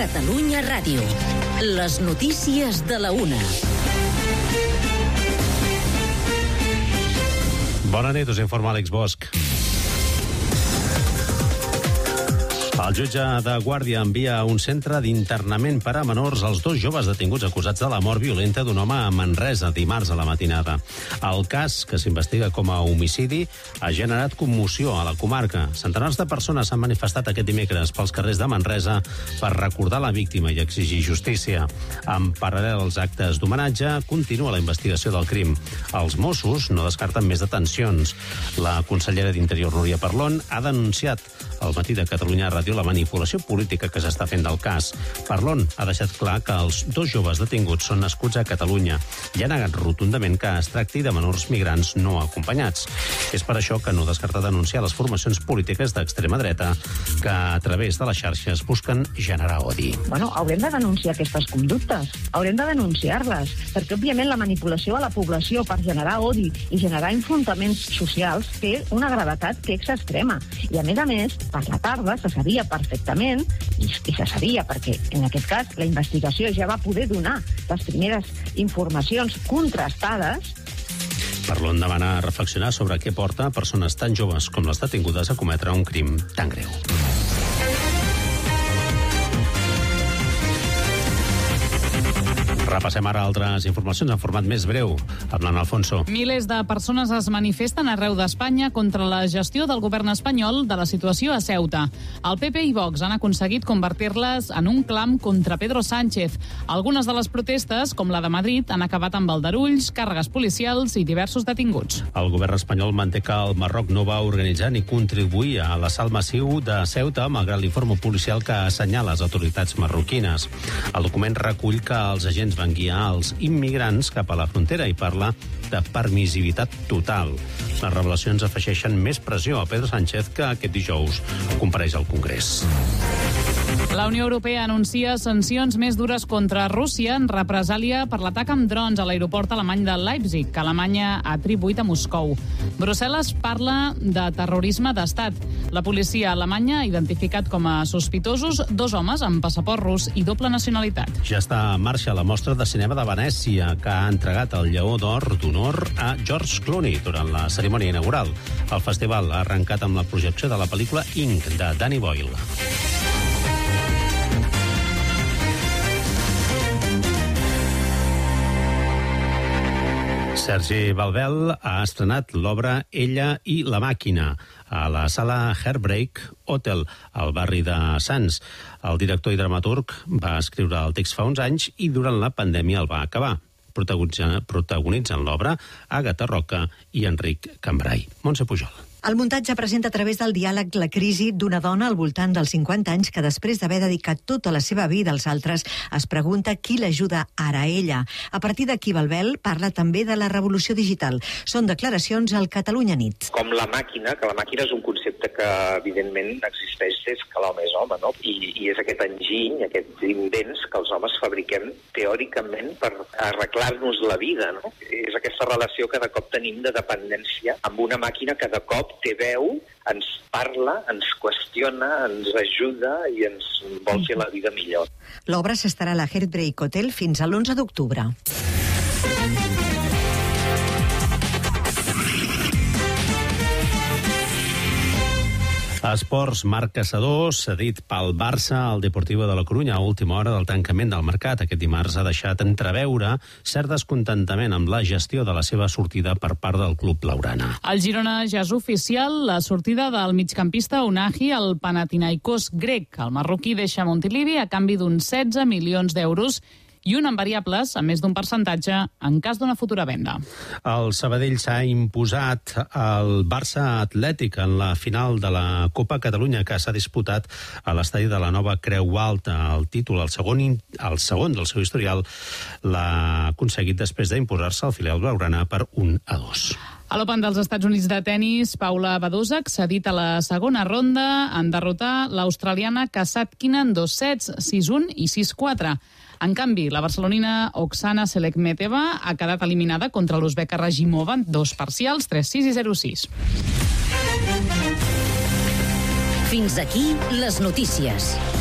Catalunya Ràdio. Les notícies de la 1. Bona nit, us informa Àlex Bosch. El jutge de Guàrdia envia a un centre d'internament per a menors els 2 joves detinguts acusats de la mort violenta d'un home a Manresa dimarts a la matinada. El cas, que s'investiga com a homicidi, ha generat commoció a la comarca. Centenars de persones s'han manifestat aquest dimecres pels carrers de Manresa per recordar la víctima i exigir justícia. En paral·lel als actes d'homenatge, continua la investigació del crim. Els Mossos no descarten més detencions. La consellera d'Interior, Núria Parlon, ha denunciat al matí de Catalunya Ràdio la manipulació política que s'està fent del cas. Parlon ha deixat clar que els 2 joves detinguts són nascuts a Catalunya i ha negat rotundament que es tracti de menors migrants no acompanyats. És per això que no descarta denunciar les formacions polítiques d'extrema dreta que a través de les xarxes busquen generar odi. Haurem de denunciar aquestes conductes, haurem de denunciar-les, perquè òbviament la manipulació a la població per generar odi i generar enfrontaments socials té una gravetat que és extrema. I a més, per la tarda se sabia perfectament, i se sabia perquè en aquest cas la investigació ja va poder donar les primeres informacions contrastades. Parlon demana reflexionar sobre què porta persones tan joves com les detingudes a cometre un crim tan greu. Repassem ara altres informacions en format més breu. Hernán Alfonso. Milers de persones es manifesten arreu d'Espanya contra la gestió del govern espanyol de la situació a Ceuta. El PP i Vox han aconseguit convertir-les en un clam contra Pedro Sánchez. Algunes de les protestes, com la de Madrid, han acabat amb aldarulls, càrregues policials i diversos detinguts. El govern espanyol manté que el Marroc no va organitzar ni contribuir a l'assalt massiu de Ceuta, malgrat l'informe policial que assenyala les autoritats marroquines. El document recull que els agents van guiar els immigrants cap a la frontera i parla de permissivitat total. Les revelacions afegeixen més pressió a Pedro Sánchez, que aquest dijous compareix al Congrés. La Unió Europea anuncia sancions més dures contra Rússia en represàlia per l'atac amb drons a l'aeroport alemany de Leipzig, que Alemanya ha atribuït a Moscou. Brussel·les parla de terrorisme d'estat. La policia alemanya ha identificat com a sospitosos 2 homes amb passaport rus i doble nacionalitat. Ja està en marxa la mostra de cinema de Venècia, que ha entregat el Lleó d'Or d'honor a George Clooney durant la cerimònia inaugural. El festival ha arrencat amb la projecció de la pel·lícula Ink, de Danny Boyle. Sergi Balbel ha estrenat l'obra Ella i la màquina a la sala Heartbreak Hotel, al barri de Sants. El director i dramaturg va escriure el text fa uns anys i durant la pandèmia el va acabar. Protagonitzen l'obra Àgata Roca i Enric Cambrai. Montse Pujol. El muntatge presenta a través del diàleg la crisi d'una dona al voltant dels 50 anys que després d'haver dedicat tota la seva vida als altres es pregunta qui l'ajuda ara a ella. A partir d'aquí Balbel parla també de la revolució digital. Són declaracions al Catalunya Nit. Com la màquina, que la màquina és un concepte que evidentment existeix des que l'home és home, no? I és aquest enginy, aquests invents que els homes fabriquem teòricament per arreglar-nos la vida, no? És aquesta relació que de cop tenim de dependència amb una màquina que de cop té veu, ens parla, ens qüestiona, ens ajuda i ens vol fer la vida millor. L'obra s'estarà a la Heartbreak Hotel fins a l'11 d'octubre. Esports, Marc Caçador, cedit pel Barça al Deportivo de la Corunya a última hora del tancament del mercat. Aquest dimarts ha deixat entreveure cert descontentament amb la gestió de la seva sortida per part del club blaugrana. El Girona ja és oficial la sortida del migcampista Unahi al Panathinaikos grec. El marroquí deixa Montilivi a canvi d'uns 16 milions d'euros i un en variables, a més d'un percentatge, en cas d'una futura venda. El Sabadell s'ha imposat al Barça Atlètic en la final de la Copa Catalunya, que s'ha disputat a l'estadi de la Nova Creu Alta. El títol, el segon del seu historial, l'ha aconseguit després d'imposar-se al filial blaugrana per 1-2. A l'Open dels Estats Units de tennis, Paula Badosa ha accedit a la segona ronda en derrotar l'australiana Kasatkina en 2 sets, 6-1 i 6-4. En canvi, la barcelonina Oksana Selekmeteva ha quedat eliminada contra l'uzbeka Rajimova en 2 parcials, 3-6 i 0-6. Fins aquí les notícies.